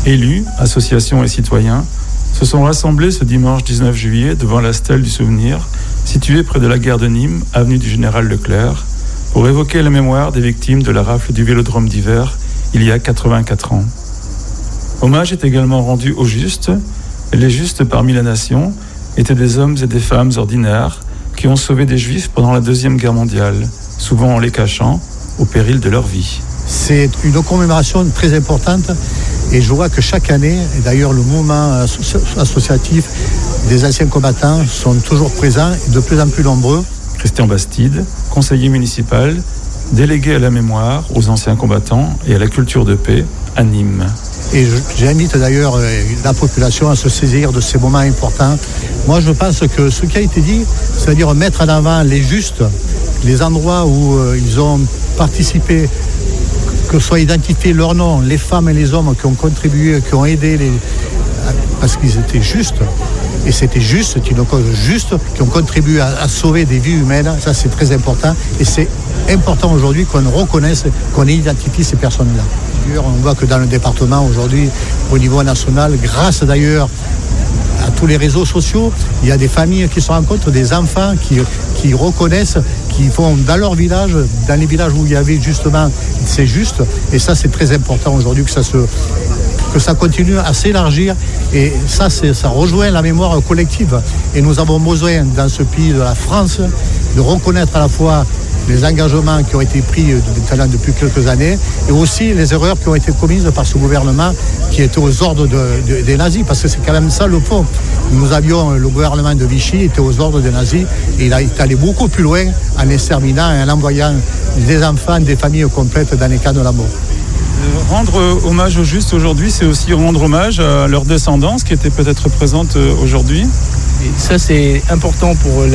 Élus, associations et citoyens se sont rassemblés ce dimanche 19 juillet devant la stèle du souvenir, située près de la gare de Nîmes, avenue du Général Leclerc, pour évoquer la mémoire des victimes de la rafle du Vélodrome d'hiver il y a 84 ans. Hommage est également rendu aux justes. Les justes parmi la nation étaient des hommes et des femmes ordinaires qui ont sauvé des Juifs pendant la Deuxième Guerre mondiale, souvent en les cachant, au péril de leur vie. C'est une commémoration très importante et je vois que chaque année, et d'ailleurs le mouvement associatif des anciens combattants sont toujours présents et de plus en plus nombreux. Christian Bastide, conseiller municipal, délégué à la mémoire, aux anciens combattants et à la culture de paix à Nîmes. Et j'invite d'ailleurs la population à se saisir de ces moments importants. Moi, je pense que ce qui a été dit, c'est-à-dire mettre en avant les justes, les endroits où ils ont participé, que soient identifiés leurs noms, les femmes et les hommes qui ont contribué, qui ont aidé, parce qu'ils étaient justes. Et c'était juste, c'est une cause juste, qui ont contribué à sauver des vies humaines. Ça, c'est très important. Et c'est important aujourd'hui qu'on reconnaisse, qu'on identifie ces personnes-là. D'ailleurs, on voit que dans le département aujourd'hui, au niveau national, grâce d'ailleurs à tous les réseaux sociaux, il y a des familles qui se rencontrent, des enfants qui reconnaissent, qui font dans leur village, dans les villages où il y avait justement, c'est juste. Et ça, c'est très important aujourd'hui que ça continue à s'élargir et ça rejoint la mémoire collective. Et nous avons besoin, dans ce pays de la France, de reconnaître à la fois les engagements qui ont été pris depuis quelques années et aussi les erreurs qui ont été commises par ce gouvernement qui était aux ordres des nazis, parce que c'est quand même ça le fond. Nous avions le gouvernement de Vichy était aux ordres des nazis et il est allé beaucoup plus loin en exterminant et en envoyant des enfants, des familles complètes dans les camps de la mort. Rendre hommage aux justes aujourd'hui, c'est aussi rendre hommage à leur descendance qui était peut-être présente aujourd'hui. Et ça, c'est important pour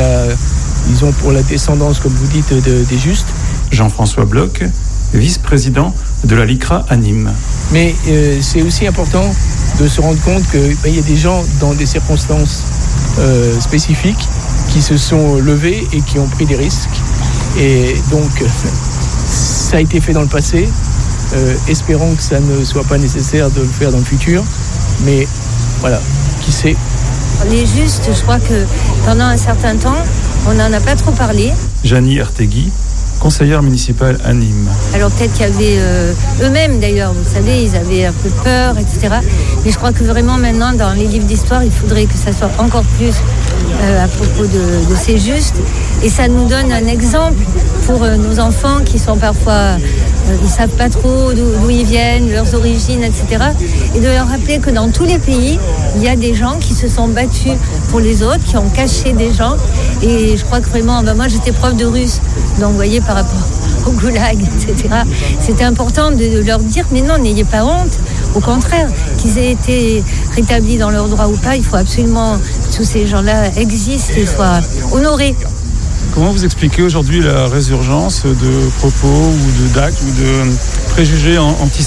la descendance, comme vous dites, des justes. Jean-François Bloch, vice-président de la LICRA à Nîmes. Mais c'est aussi important de se rendre compte qu'il y a des gens dans des circonstances spécifiques qui se sont levés et qui ont pris des risques. Et donc, ça a été fait dans le passé. Espérons que ça ne soit pas nécessaire de le faire dans le futur. Mais voilà, qui sait. Les justes, je crois que pendant un certain temps, on n'en a pas trop parlé. Janie Artegui, conseillère municipale à Nîmes. Alors peut-être qu'il y avait eux-mêmes d'ailleurs, vous savez, ils avaient un peu peur, etc. Mais je crois que vraiment maintenant, dans les livres d'histoire, il faudrait que ça soit encore plus à propos de ces justes. Et ça nous donne un exemple pour nos enfants qui sont parfois... ils ne savent pas trop d'où ils viennent, leurs origines, etc. Et de leur rappeler que dans tous les pays, il y a des gens qui se sont battus pour les autres, qui ont caché des gens. Et je crois que vraiment, moi j'étais prof de russe, donc vous voyez par rapport au goulag, etc. C'était important de leur dire, mais non, n'ayez pas honte. Au contraire, qu'ils aient été rétablis dans leurs droits ou pas, il faut absolument que tous ces gens-là existent et soient honorés. Comment vous expliquez aujourd'hui la résurgence de propos ou d'actes ou de préjugés antisémites ?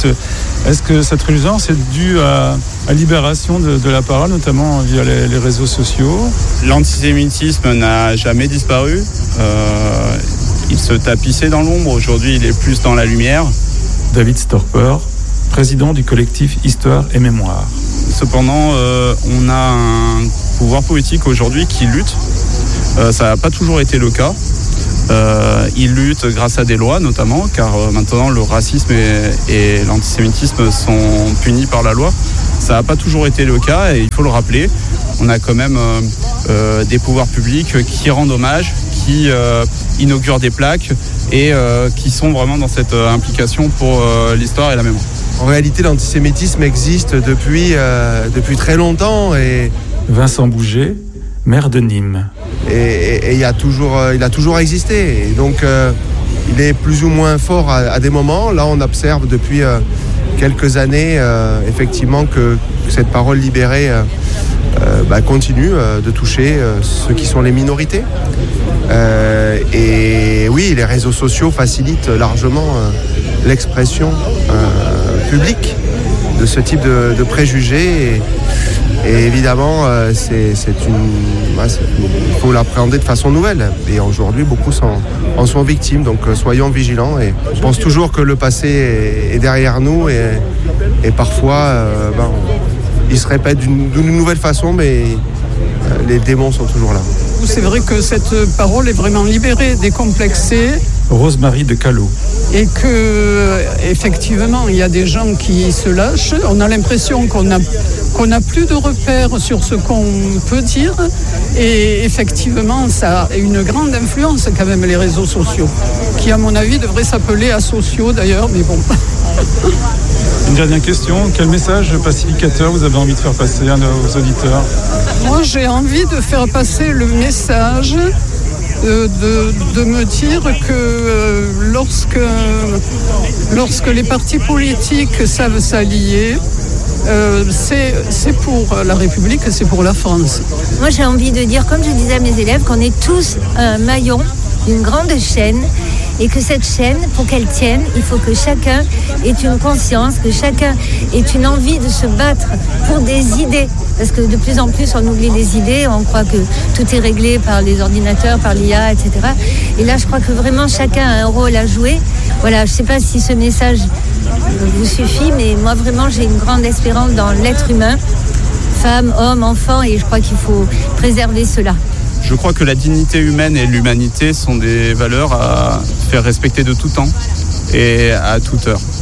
Est-ce que cette résurgence est due à la libération de la parole, notamment via les réseaux sociaux ? L'antisémitisme n'a jamais disparu. Il se tapissait dans l'ombre. Aujourd'hui, il est plus dans la lumière. David Storper, président du collectif Histoire et Mémoire. Cependant, on a un pouvoir politique aujourd'hui qui lutte. Ça n'a pas toujours été le cas. Ils luttent grâce à des lois notamment, car maintenant le racisme et l'antisémitisme sont punis par la loi. Ça n'a pas toujours été le cas et il faut le rappeler. On a quand même des pouvoirs publics qui rendent hommage, qui inaugurent des plaques et qui sont vraiment dans cette implication pour l'histoire et la mémoire. En réalité, l'antisémitisme existe depuis très longtemps. Et... Vincent Bouget, maire de Nîmes. Et il a toujours existé. Et donc, il est plus ou moins fort à des moments. Là, on observe depuis quelques années, effectivement, que cette parole libérée continue de toucher ceux qui sont les minorités. Et oui, les réseaux sociaux facilitent largement l'expression publique ce type de préjugés. Et évidemment, il faut l'appréhender de façon nouvelle. Et aujourd'hui, beaucoup en sont victimes. Donc soyons vigilants. Et on pense toujours que le passé est derrière nous. Et parfois, il se répète d'une nouvelle façon, mais les démons sont toujours là. C'est vrai que cette parole est vraiment libérée, décomplexée. Rosemarie de Callot. Et que effectivement, il y a des gens qui se lâchent. On a l'impression qu'on n'a plus de repères sur ce qu'on peut dire. Et effectivement, ça a une grande influence quand même, les réseaux sociaux, qui à mon avis devraient s'appeler asociaux d'ailleurs, mais bon. Une dernière question, quel message pacificateur vous avez envie de faire passer à nos auditeurs ? Moi, j'ai envie de faire passer le message de me dire que lorsque les partis politiques savent s'allier, c'est pour la République, c'est pour la France. Moi, j'ai envie de dire, comme je disais à mes élèves, qu'on est tous un maillon d'une grande chaîne et que cette chaîne, pour qu'elle tienne, il faut que chacun ait une conscience, que chacun ait une envie de se battre pour des idées. Parce que de plus en plus, on oublie les idées, on croit que tout est réglé par les ordinateurs, par l'IA, etc. Et là, je crois que vraiment chacun a un rôle à jouer. Voilà, je ne sais pas si ce message vous suffit, mais moi, vraiment, j'ai une grande espérance dans l'être humain, femmes, hommes, enfants, et je crois qu'il faut préserver cela. Je crois que la dignité humaine et l'humanité sont des valeurs à faire respecter de tout temps et à toute heure.